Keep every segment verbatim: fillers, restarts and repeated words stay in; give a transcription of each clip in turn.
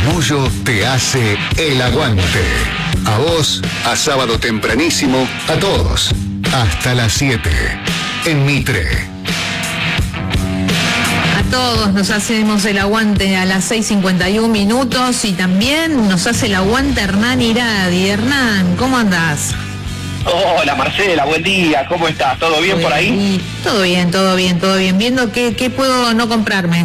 Murullo te hace el aguante. A vos, a sábado tempranísimo, a todos. Hasta las siete. En Mitre. A todos nos hacemos el aguante a las seis cincuenta y un minutos y también nos hace el aguante Hernán Iradi. Hernán, ¿cómo andás? Hola Marcela, buen día, ¿cómo estás? ¿Todo bien por ahí? Todo bien, todo bien, todo bien. Viendo qué, qué puedo no comprarme.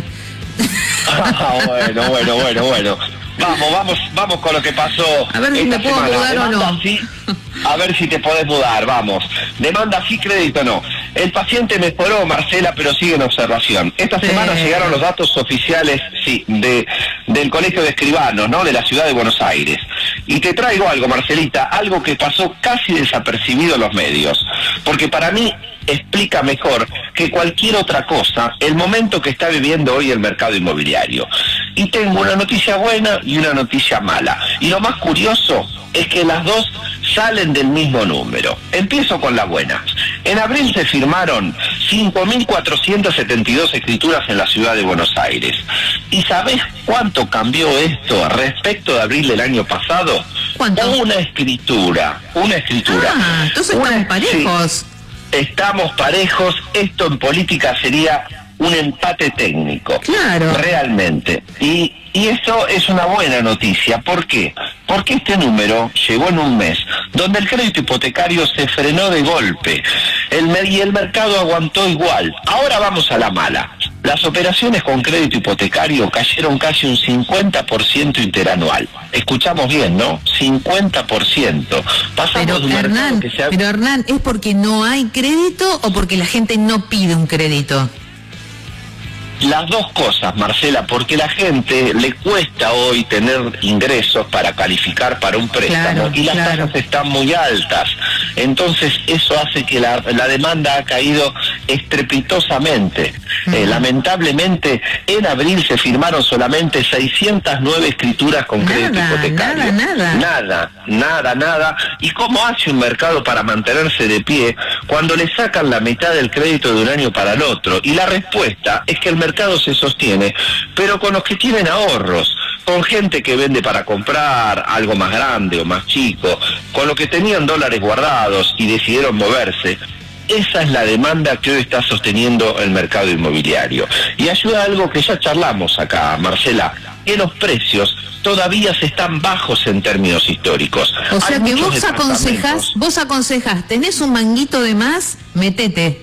Ah, bueno, bueno, bueno, bueno. Vamos, vamos, vamos con lo que pasó. A ver si me puedo semana. mudar o no. Sí, a ver si te podés mudar, vamos. Demanda sí, crédito no. El paciente mejoró, Marcela, pero sigue en observación. Esta Sí. semana llegaron los datos oficiales, sí, de del Colegio de Escribanos, ¿no? De la ciudad de Buenos Aires. Y te traigo algo, Marcelita, algo que pasó casi desapercibido en los medios. Porque para mí explica mejor que cualquier otra cosa el momento que está viviendo hoy el mercado inmobiliario. Y tengo una noticia buena y una noticia mala. Y lo más curioso es que las dos salen del mismo número. Empiezo con la buena. En abril se firmaron cinco mil cuatrocientas setenta y dos escrituras en la ciudad de Buenos Aires. ¿Y sabés cuánto cambió esto respecto de abril del año pasado? ¿Cuánto? Una escritura, una escritura. Ah, entonces Una- estamos parejos. sí. Estamos parejos, esto en política sería un empate técnico. Claro. Realmente. Y, y eso es una buena noticia. ¿Por qué? Porque este número llegó en un mes donde el crédito hipotecario se frenó de golpe. El, mer- y el mercado aguantó igual. Ahora vamos a la mala. Las operaciones con crédito hipotecario cayeron casi un cincuenta por ciento interanual. Escuchamos bien, ¿no? cincuenta por ciento. Pasamos Pero de un mercado Hernán, que se ha... pero Hernán, ¿es porque no hay crédito o porque la gente no pide un crédito? Las dos cosas, Marcela, porque la gente le cuesta hoy tener ingresos para calificar para un préstamo, Claro, y las claro. tasas están muy altas. Entonces eso hace que la, la demanda ha caído estrepitosamente. Ujú. Eh, lamentablemente, en abril se firmaron solamente seiscientas nueve escrituras con crédito Nada, hipotecario. nada, nada. Nada, nada, nada. ¿Y cómo hace un mercado para mantenerse de pie cuando le sacan la mitad del crédito de un año para el otro? Y la respuesta es que el mercado se sostiene, pero con los que tienen ahorros, con gente que vende para comprar algo más grande o más chico, con los que tenían dólares guardados y decidieron moverse. Esa es la demanda que hoy está sosteniendo el mercado inmobiliario. Y ayuda a algo que ya charlamos acá, Marcela, que los precios todavía se están bajos en términos históricos. O sea Hay que muchos vos aconsejás, departamentos. vos aconsejás, tenés un manguito de más, metete.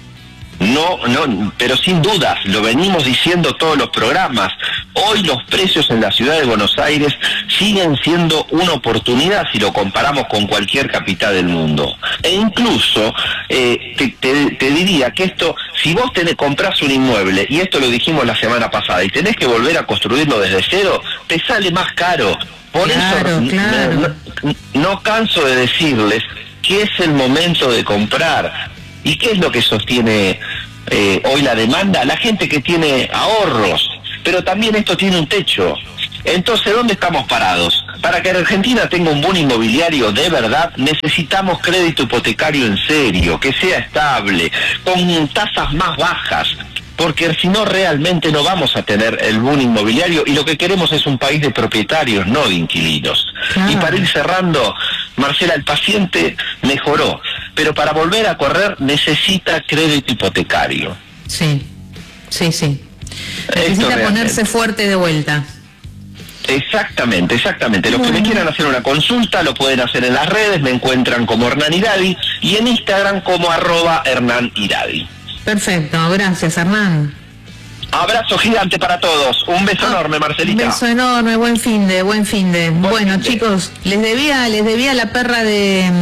No, no, pero sin dudas, lo venimos diciendo todos los programas. Hoy los precios en la ciudad de Buenos Aires siguen siendo una oportunidad si lo comparamos con cualquier capital del mundo. E incluso eh, te, te, te diría que esto, si vos tenés, comprás un inmueble, y esto lo dijimos la semana pasada, y tenés que volver a construirlo desde cero, te sale más caro. Por Claro, eso claro. No, no, no canso de decirles que es el momento de comprar. ¿Y qué es lo que sostiene eh, hoy la demanda? La gente que tiene ahorros, pero también esto tiene un techo. Entonces, ¿dónde estamos parados? Para que Argentina tenga un boom inmobiliario de verdad, necesitamos crédito hipotecario en serio, que sea estable, con tasas más bajas, porque si no realmente no vamos a tener el boom inmobiliario, y lo que queremos es un país de propietarios, no de inquilinos. Claro. Y para ir cerrando, Marcela, el paciente mejoró, pero para volver a correr necesita crédito hipotecario. Sí, sí, sí. Esto Necesita realmente. ponerse fuerte de vuelta. Exactamente, exactamente. Los que me Bueno. quieran hacer una consulta lo pueden hacer en las redes, me encuentran como Hernán Iradi y en Instagram como arroba Hernán Iradi. Perfecto, gracias Hernán. Abrazo gigante para todos, un beso Ah, enorme, Marcelita. Un beso enorme, buen fin de, buen fin de. Bueno, fin de. chicos, les debía, les debía la perra de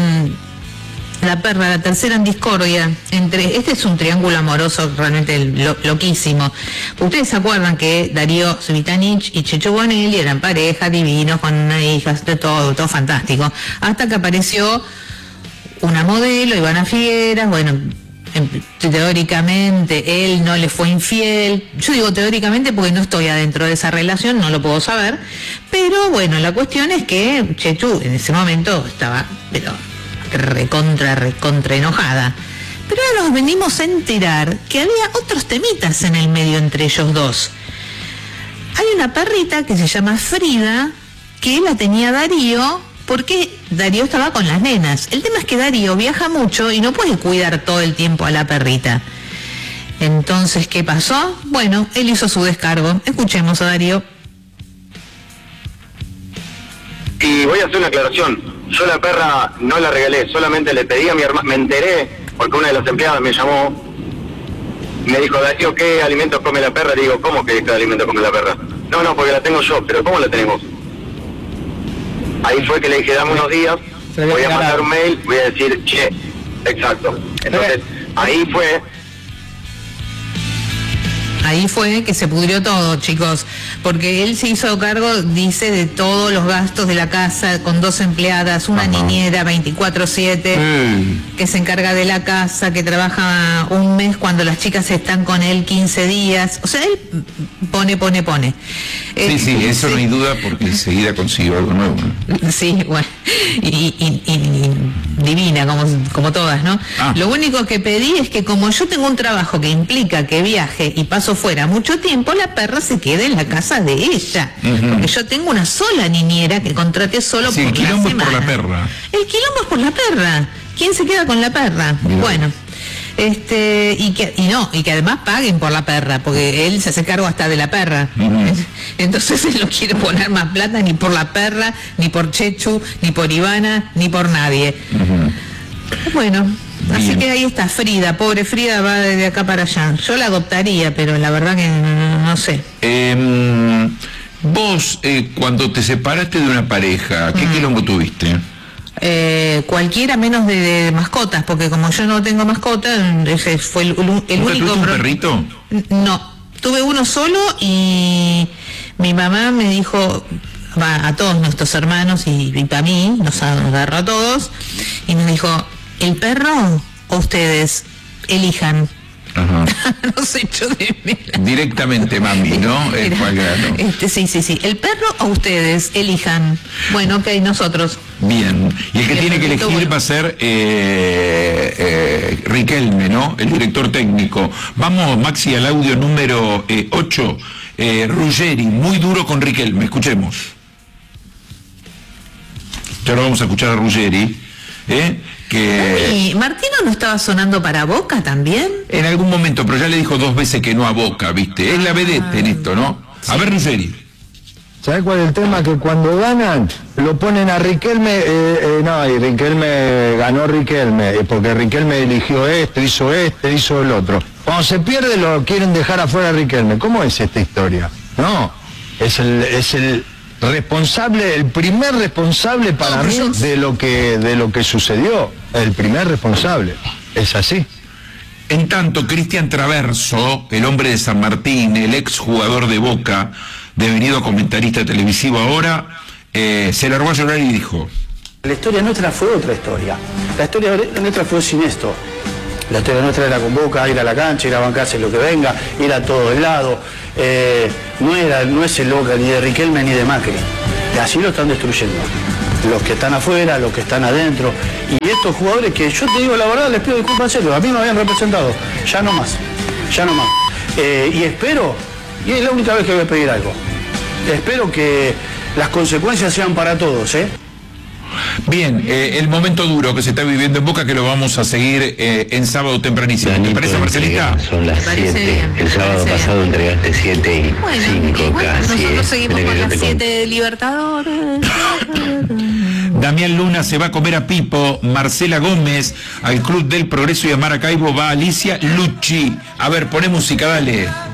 mm, la perra, la tercera en discordia entre, este es un triángulo amoroso realmente lo, loquísimo. Ustedes se acuerdan que Darío Svitanich y Checho Bonelli eran pareja, divinos, con una hija, de todo, todo fantástico. Hasta que apareció una modelo, Ivana Figueras, bueno, en- teóricamente él no le fue infiel. Yo digo teóricamente porque no estoy adentro de esa relación, no lo puedo saber, pero bueno, la cuestión es que Chechu en ese momento estaba pero recontra recontra enojada, pero ahora nos venimos a enterar que había otros temitas en el medio entre ellos dos. hay una perrita que se llama Frida, que la tenía Darío, porque Darío estaba con las nenas. El tema es que Darío viaja mucho y no puede cuidar todo el tiempo a la perrita. Entonces, ¿qué pasó? Bueno, él hizo su descargo. Escuchemos a Darío. Y voy a hacer una aclaración. Yo la perra no la regalé, solamente le pedí a mi hermana, me enteré, porque una de las empleadas me llamó, me dijo, Darío, ¿qué alimentos come la perra? Le digo, ¿cómo que qué alimentos come la perra? No, no, porque la tengo yo, pero ¿cómo la tenemos? Ahí fue que le dije, dame unos días, voy a mandar un mail, voy a decir, che, exacto. Entonces, ahí fue... Ahí fue que se pudrió todo, chicos, porque él se hizo cargo, dice, de todos los gastos de la casa, con dos empleadas, una Ajá. niñera veinticuatro siete, mm. que se encarga de la casa, que trabaja un mes cuando las chicas están con él quince días. O sea, él pone, pone, pone. Sí, eh, sí, eso sí. No hay duda, porque enseguida consiguió algo nuevo, ¿no? Sí, bueno, y, y, y, y divina, como, como todas, ¿no? Ah. Lo único que pedí es que como yo tengo un trabajo que implica que viaje y paso fuera mucho tiempo, la perra se quede en la casa de ella, uh-huh. porque yo tengo una sola niñera que contraté solo sí, por la semana. El quilombo es por la perra. El quilombo es por la perra. ¿Quién se queda con la perra? Mira. Bueno, este y que y no y que además paguen por la perra, porque él se hace cargo hasta de la perra. Uh-huh. Entonces él no quiere poner más plata ni por la perra, ni por Chechu, ni por Ivana, ni por nadie. Uh-huh. Bueno. Así Bien. Que ahí está Frida, pobre Frida, va de acá para allá. Yo la adoptaría, pero la verdad que no, no sé. Eh, vos, eh, cuando te separaste de una pareja, ¿qué mm. quilombo tuviste? Eh, cualquiera menos de, de mascotas, porque como yo no tengo mascota, ese fue el, el único... ¿Tuviste un perrito? No, tuve uno solo y mi mamá me dijo... Va, a todos nuestros hermanos y, y para mí, nos agarró a todos, y me dijo... ¿El perro o ustedes? Elijan. Ajá. No se echó de menos. Directamente, mami, ¿no? Mira, este, sí, sí, sí. ¿El perro o ustedes? Elijan. Bueno, ok, nosotros. Bien. Y el que y tiene el que elegir bueno. va a ser eh, eh, Riquelme, ¿no? El director técnico. Vamos, Maxi, al audio número eh, ocho. Eh, Ruggeri, muy duro con Riquelme. Escuchemos. Ya lo vamos a escuchar a Ruggeri. ¿Eh? Que... ¿Y Martino no estaba sonando para Boca también? En algún momento, pero ya le dijo dos veces que no a Boca, ¿viste? Es la vedette en esto, ¿no? Sí. A ver, Ruggeri. ¿Sabes cuál es el tema? Que cuando ganan, lo ponen a Riquelme, eh, eh, no, y Riquelme, ganó Riquelme, eh, porque Riquelme eligió este, hizo este, hizo el otro. Cuando se pierde, lo quieren dejar afuera a Riquelme. ¿Cómo es esta historia? No, es el... Es el responsable, el primer responsable para mí de lo que de lo que sucedió, el primer responsable, es así. En tanto, Cristian Traverso, el hombre de San Martín, el ex jugador de Boca, devenido comentarista televisivo ahora, eh, se largó a llorar y dijo: la historia nuestra fue otra historia, la historia nuestra fue sin esto. La historia nuestra era con Boca, ir a la cancha, ir a bancarse lo que venga, ir a todo el lado. Eh, no, era, no es el Boca ni de Riquelme ni de Macri. Y así lo están destruyendo. Los que están afuera, los que están adentro. Y estos jugadores que yo te digo la verdad, les pido disculpas en serio, a mí me habían representado. Ya no más, ya no más. Eh, y espero, y es la única vez que voy a pedir algo, espero que las consecuencias sean para todos, ¿eh? Bien, eh, el momento duro que se está viviendo en Boca, que lo vamos a seguir eh, en sábado tempranísimo. ¿Te parece, Marcelita? Son las siete. El sábado pasado entregaste siete y bueno, cinco y bueno, casi. Nosotros eh. seguimos con las siete de Libertadores. Damián Luna se va a comer a Pipo. Marcela Gómez al Club del Progreso y a Maracaibo va Alicia Lucci. A ver, poné música, dale.